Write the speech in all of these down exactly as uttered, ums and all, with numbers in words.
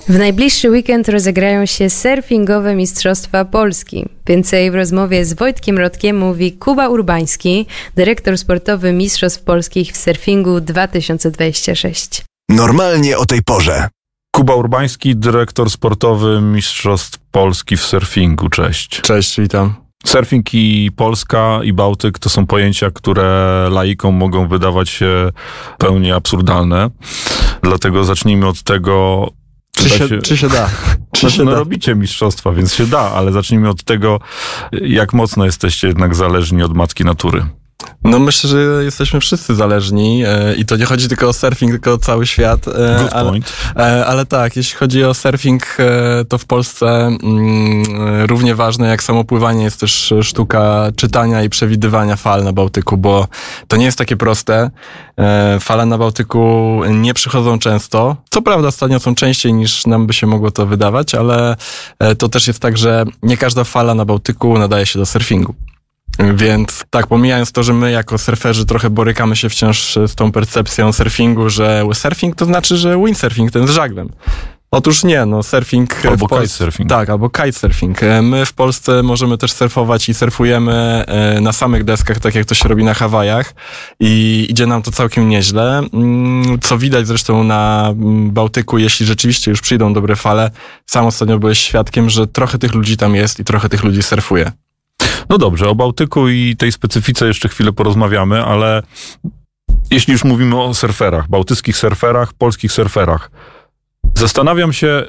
W najbliższy weekend rozegrają się surfingowe Mistrzostwa Polski. Więcej w rozmowie z Wojtkiem Rodkiem mówi Kuba Urbański, dyrektor sportowy Mistrzostw Polskich w surfingu dwa tysiące dwudziesty szósty. Normalnie o tej porze. Kuba Urbański, dyrektor sportowy Mistrzostw Polski w surfingu. Cześć. Cześć, witam. Surfing i Polska i Bałtyk to są pojęcia, które laikom mogą wydawać się pełni absurdalne. Dlatego zacznijmy od tego, Czy się, się, czy się da? Czy znaczy, się no da? robicie mistrzostwa, więc się da, ale zacznijmy od tego, jak mocno jesteście jednak zależni od matki natury. No myślę, że jesteśmy wszyscy zależni e, i to nie chodzi tylko o surfing, tylko o cały świat. E, Good ale, point. E, ale tak, jeśli chodzi o surfing, e, to w Polsce mm, równie ważne jak samo pływanie jest też sztuka czytania i przewidywania fal na Bałtyku, bo to nie jest takie proste. E, fale na Bałtyku nie przychodzą często. Co prawda ostatnio są częściej niż nam by się mogło to wydawać, ale e, to też jest tak, że nie każda fala na Bałtyku nadaje się do surfingu. Więc tak, pomijając to, że my jako surferzy trochę borykamy się wciąż z tą percepcją surfingu, że surfing to znaczy, że windsurfing to jest z żaglem. Otóż nie, no surfing... Albo w Pol- kitesurfing. Tak, albo kitesurfing. My w Polsce możemy też surfować i surfujemy na samych deskach, tak jak to się robi na Hawajach i idzie nam to całkiem nieźle. Co widać zresztą na Bałtyku, jeśli rzeczywiście już przyjdą dobre fale. Sam ostatnio byłeś świadkiem, że trochę tych ludzi tam jest i trochę tych ludzi surfuje. No dobrze, o Bałtyku i tej specyfice jeszcze chwilę porozmawiamy, ale jeśli już mówimy o surferach, bałtyckich surferach, polskich surferach, zastanawiam się,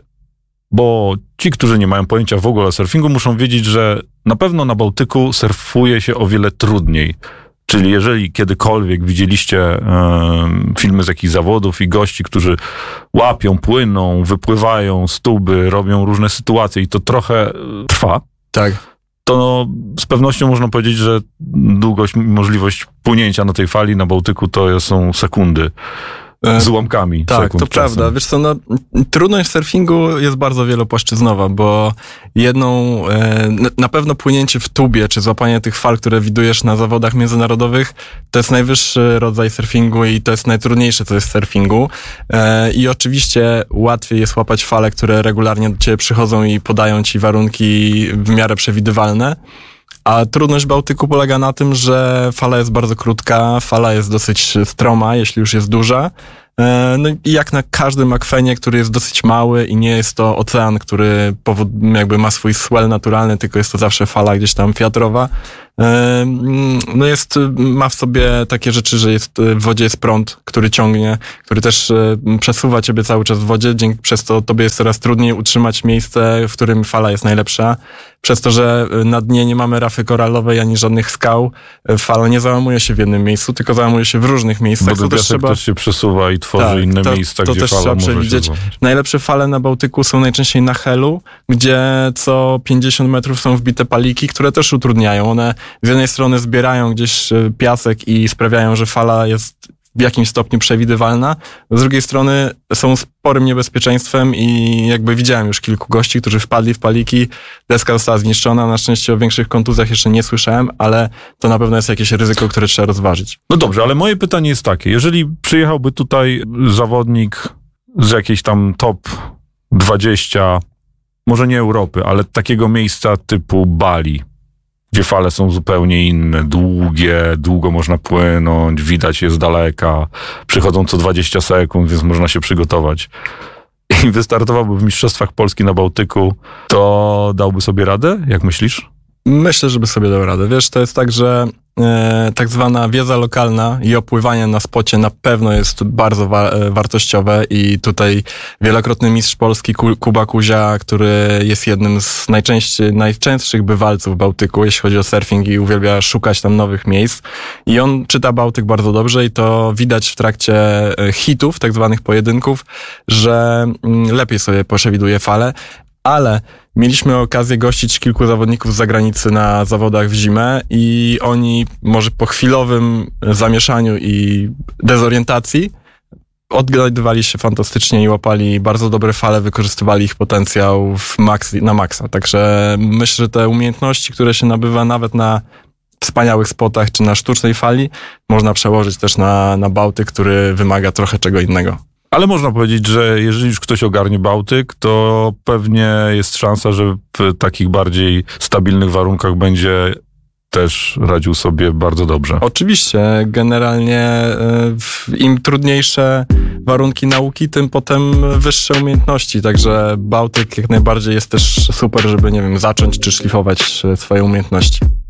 bo ci, którzy nie mają pojęcia w ogóle o surfingu, muszą wiedzieć, że na pewno na Bałtyku surfuje się o wiele trudniej. Czyli jeżeli kiedykolwiek widzieliście e, filmy z jakichś zawodów i gości, którzy łapią, płyną, wypływają z tuby, robią różne sytuacje i to trochę trwa, Tak. to z pewnością można powiedzieć, że długość, możliwość płynięcia na tej fali na Bałtyku to są sekundy z ułamkami Tak, sekund to czasem. prawda. Wiesz co, no, trudność surfingu jest bardzo wielopłaszczyznowa, bo jedną, e, na pewno płynięcie w tubie, czy złapanie tych fal, które widujesz na zawodach międzynarodowych, to jest najwyższy rodzaj surfingu i to jest najtrudniejsze, co jest w surfingu. E, I oczywiście łatwiej jest łapać fale, które regularnie do ciebie przychodzą i podają ci warunki w miarę przewidywalne. A trudność Bałtyku polega na tym, że fala jest bardzo krótka, fala jest dosyć stroma, jeśli już jest duża. No i jak na każdym akwenie, który jest dosyć mały i nie jest to ocean, który powód, jakby ma swój swell naturalny, tylko jest to zawsze fala gdzieś tam wiatrowa. No jest, ma w sobie takie rzeczy, że jest, w wodzie jest prąd, który ciągnie, który też przesuwa ciebie cały czas w wodzie, dzięki, przez to tobie jest coraz trudniej utrzymać miejsce, w którym fala jest najlepsza. Przez to, że na dnie nie mamy rafy koralowej ani żadnych skał, fala nie załamuje się w jednym miejscu, tylko załamuje się w różnych miejscach. Bo ten piasek trzeba... też się przesuwa i tworzy tak, inne to, miejsca, to gdzie też fala trzeba może przewidzieć. się złamać. Najlepsze fale na Bałtyku są najczęściej na Helu, gdzie co pięćdziesiąt metrów są wbite paliki, które też utrudniają. One z jednej strony zbierają gdzieś piasek i sprawiają, że fala jest w jakimś stopniu przewidywalna. Z drugiej strony są sporym niebezpieczeństwem i jakby widziałem już kilku gości, którzy wpadli w paliki, deska została zniszczona. Na szczęście o większych kontuzjach jeszcze nie słyszałem, ale to na pewno jest jakieś ryzyko, które trzeba rozważyć. No dobrze, ale moje pytanie jest takie. Jeżeli przyjechałby tutaj zawodnik z jakiejś tam top dwadzieścia, może nie Europy, ale takiego miejsca typu Bali, gdzie fale są zupełnie inne, długie, długo można płynąć, widać je z daleka, przychodzą co dwadzieścia sekund, więc można się przygotować. I wystartowałby w Mistrzostwach Polski na Bałtyku, to dałby sobie radę? Jak myślisz? Myślę, żeby sobie dał radę. Wiesz, to jest tak, że e, tak zwana wiedza lokalna i opływanie na spocie na pewno jest bardzo wa- wartościowe i tutaj wielokrotny mistrz Polski Kuba Kuzia, który jest jednym z najczęściej, najczęstszych bywalców Bałtyku, jeśli chodzi o surfing i uwielbia szukać tam nowych miejsc. I on czyta Bałtyk bardzo dobrze i to widać w trakcie hitów, tak zwanych pojedynków, że lepiej sobie przewiduje fale. Ale mieliśmy okazję gościć kilku zawodników z zagranicy na zawodach w zimę i oni może po chwilowym zamieszaniu i dezorientacji odgadywali się fantastycznie i łapali bardzo dobre fale, wykorzystywali ich potencjał w max, na maksa. Także myślę, że te umiejętności, które się nabywa nawet na wspaniałych spotach czy na sztucznej fali, można przełożyć też na, na Bałtyk, który wymaga trochę czego innego. Ale można powiedzieć, że jeżeli już ktoś ogarnie Bałtyk, to pewnie jest szansa, że w takich bardziej stabilnych warunkach będzie też radził sobie bardzo dobrze. Oczywiście, generalnie y, im trudniejsze warunki nauki, tym potem wyższe umiejętności, także Bałtyk jak najbardziej jest też super, żeby, nie wiem, zacząć czy szlifować swoje umiejętności.